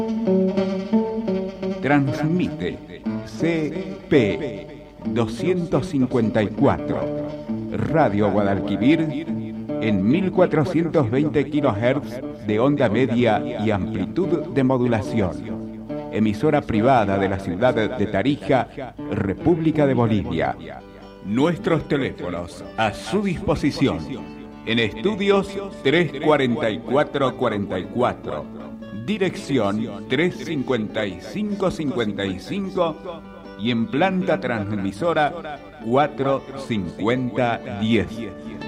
Transmite CP 254 Radio Guadalquivir en 1420 kHz de onda media y amplitud de modulación. Emisora privada de la ciudad de Tarija, República de Bolivia. Nuestros teléfonos a su disposición. En estudios 34444. Dirección 35555 y en planta transmisora 45010.